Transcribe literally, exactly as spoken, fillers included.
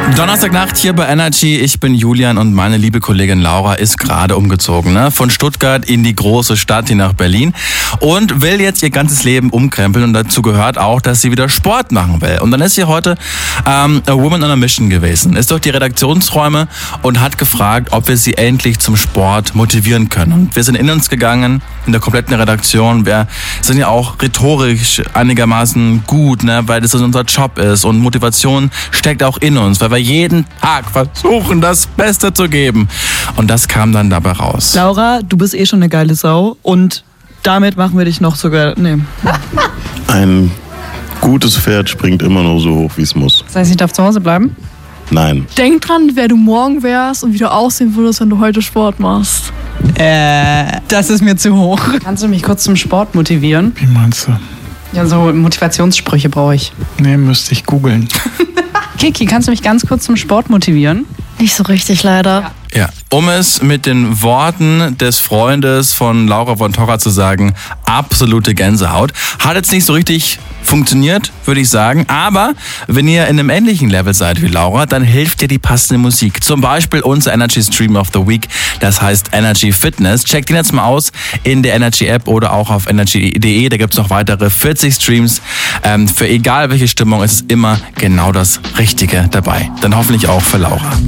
Donnerstagnacht hier bei Energy. Ich bin Julian und meine liebe Kollegin Laura ist gerade umgezogen, ne? Von Stuttgart in die große Stadt, hier nach Berlin, und will jetzt ihr ganzes Leben umkrempeln, und dazu gehört auch, dass sie wieder Sport machen will. Und dann ist sie heute ähm, a Woman on a Mission gewesen, ist durch die Redaktionsräume und hat gefragt, ob wir sie endlich zum Sport motivieren können. Und wir sind in uns gegangen, in der kompletten Redaktion. Wir sind ja auch rhetorisch einigermaßen gut, ne? Weil das unser Job ist, und Motivation steckt auch in uns, weil wir jeden Tag versuchen, das Beste zu geben. Und das kam dann dabei raus. Laura, du bist eh schon eine geile Sau, und damit machen wir dich noch sogar... Nee. Ein gutes Pferd springt immer nur so hoch, wie es muss. Das heißt, ich darf zu Hause bleiben? Nein. Denk dran, wer du morgen wärst und wie du aussehen würdest, wenn du heute Sport machst. Äh, das ist mir zu hoch. Kannst du mich kurz zum Sport motivieren? Wie meinst du? Ja, so Motivationssprüche brauche ich. Nee, müsste ich googeln. Kiki, kannst du mich ganz kurz zum Sport motivieren? Nicht so richtig, leider. Ja. Ja, um es mit den Worten des Freundes von Laura von Torra zu sagen, absolute Gänsehaut. Hat jetzt nicht so richtig funktioniert, würde ich sagen. Aber wenn ihr in einem ähnlichen Level seid wie Laura, dann hilft dir die passende Musik. Zum Beispiel unser Energy Stream of the Week. Das heißt Energy Fitness. Checkt ihn jetzt mal aus in der Energy App oder auch auf energy punkt de. Da gibt es noch weitere vierzig Streams. Ähm, für egal welche Stimmung ist es immer genau das Richtige dabei. Dann hoffentlich auch für Laura.